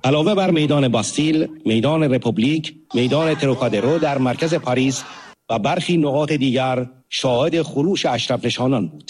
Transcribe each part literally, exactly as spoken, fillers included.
علاوه بر میدان باستیل، میدان رپوبلیک، میدان تروکادرو در مرکز پاریس و برخی نقاط دیگر شاهد خروش اشرف نشانان بود.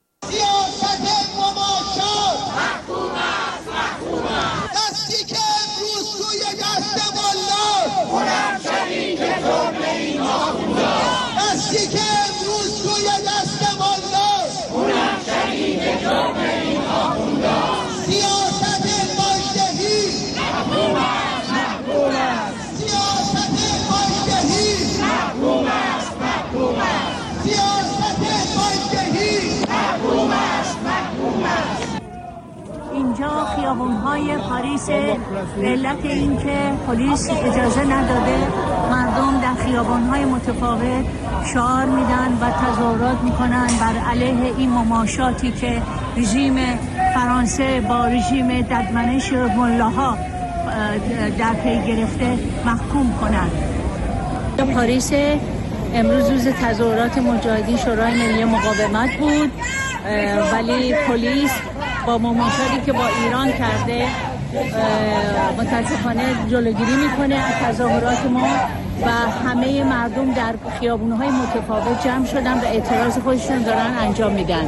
اینجا خیابان‌های پاریس به علت اینکه پلیس اجازه نداده مردم در خیابان‌های متفاوت شعار میدن و تظاهرات میکنن بر علیه این مماشاتی که رژیم فرانسه با رژیم ددمنش ملاها در پی گرفته محکوم کنند. پاریس امروز روز تظاهرات مجاهدین شورای ملی مقاومت بود، ولی پلیس با مماشاتی که با ایران کرده متاسفانه جلوگیری میکنه از تظاهرات ما و همه مردم در خیابونهای متفاوت جمع شدن و اعتراض خودشون دارن انجام میدن.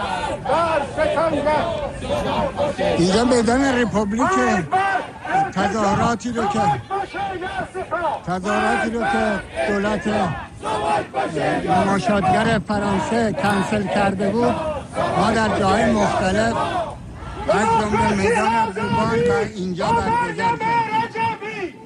اینجا میدان رپوبلیک تظاهراتی رو که تظاهراتی رو که دولت مماشاتگر فرانسه کنسل کرده بود ما در جاهای مختلف از جمله میدان ارزگان و اینجا برگزار کردیم.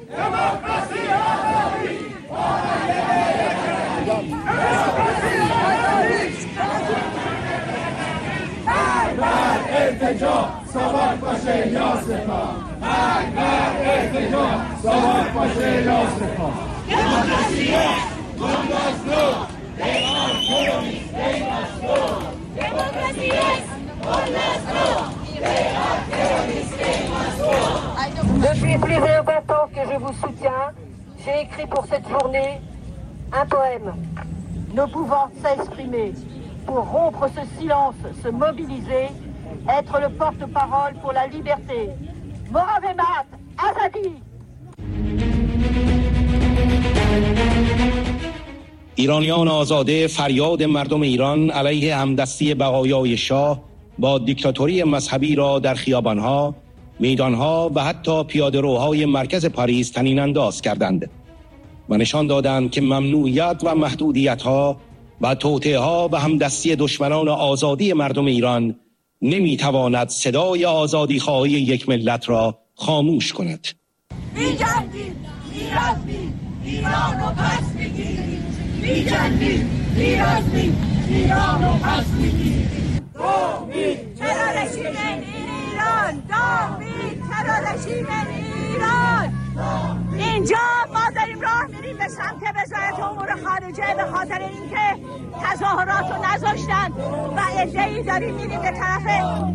ارتجاع سوار باشه یا سپاه، اکبر ارتجاع سوار باشه یا سپاه. دموکراسی گنداز رو بیان کرومیس بیان رو دموکراسی گنداز رو بیان کرومیس بیان رو. Depuis plus de vingt ans que je vous soutiens, j'ai écrit pour cette journée un poème. Nos pouvoirs s'exprimer pour rompre ce silence, se mobiliser, être le porte-parole pour la liberté. Moravemat, Azadi. ایرانیان آزاده فریاد مردم ایران علیه همدستی بقایای شاه با دیکتاتوری مذهبی را در خیابانها، میدانها و حتی پیاده‌روهای مرکز پاریس طنین انداز کردند و نشان دادند که ممنوعیت و محدودیت‌ها و توطئه‌ها و همدستی دشمنان آزادی مردم ایران نمی‌تواند صدای آزادی‌خواهی یک ملت را خاموش کند. می‌جنگیم، می‌رزمیم، ایران رو پس می‌گیریم. می‌جنگیم، می‌رزمیم، ایران رو پس می‌گیریم. دامید چرا رژیم ایران؟ دامید چرا رژیم ایران؟ اینجا ما داریم راه میریم به سمت وزارت امور خارجه به خاطر اینکه تظاهرات رو نذاشتن و عده‌ای داریم میریم به طرف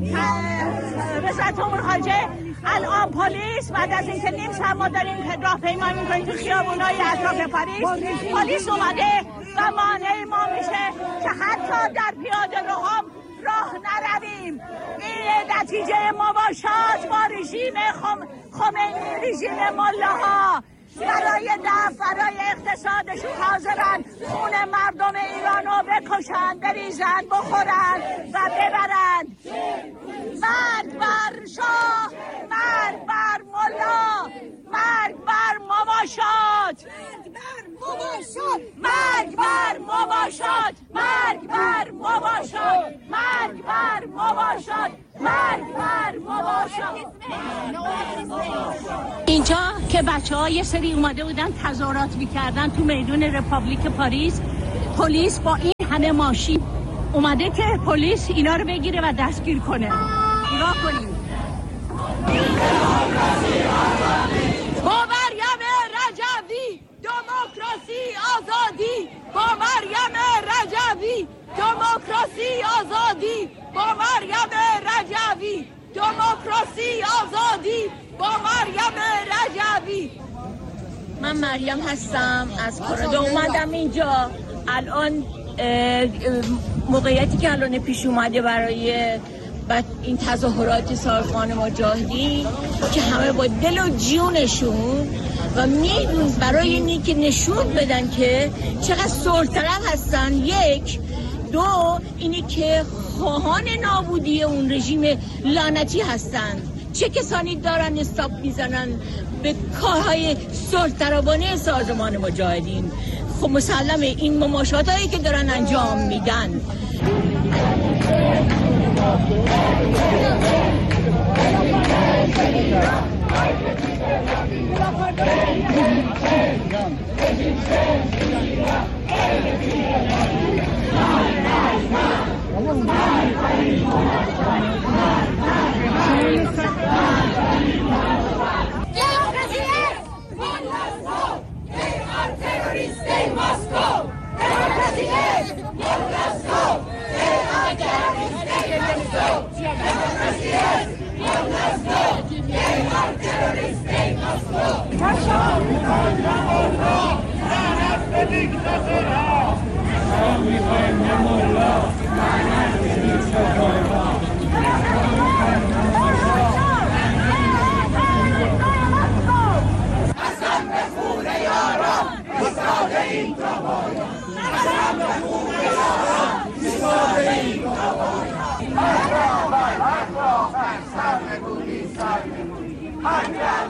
وزارت امور خارجه. الان پلیس بعد از اینکه نیم ساعت ما داریم راهپیمایی میکنیم تو خیابونای اطراف پاریس، پلیس اومده و مانع ما میشه که حتی در پیاده‌روها راه نرویم. این نتیجه مباشات با رژیم خمینی، رژیم ملاها برای دفع برای اقتصادشون حاضرن خون مردم ایرانو بکشن، بریزن، بخورن و ببرن. مرگ بر شاه، مرگ بر ملا، مرگ بر مباشات، مرگ بر مباشات، مرگ بر مباشات، مرگ بر مباشات، مرگ بر مباشات. اینجا که بچه ها یه سری اومده بودن تظاهرات میکردن تو میدون رپوبلیک پاریس، پلیس با این همه ماشین اومده که پلیس اینا رو بگیره و دستگیر کنه. نگاه کنیم. با مریم رجوی دموکراسی آزادی، با مریم رجوی دموکراسی آزادی، با مریم رجوی دموکراسی آزادی، با مریم رجوی. من مریم هستم از کانادا اومدم اینجا. الان موقعیتی که الان پیش اومده برای و این تظاهرات سازمان مجاهدین که همه با دل و جونشون و میدون برای اینی که نشون بدن که چقدر صلح طلب هستن، یک دو اینی که خواهان نابودی اون رژیم لعنتی هستن. چه کسانی دارن استاپ میزنن به کارهای صلح طلبانه سازمان مجاهدین؟ خب مسلمه این مماشات هایی که دارن انجام میدن. قسم به خون یاران، استاد این تبار، قسم به خون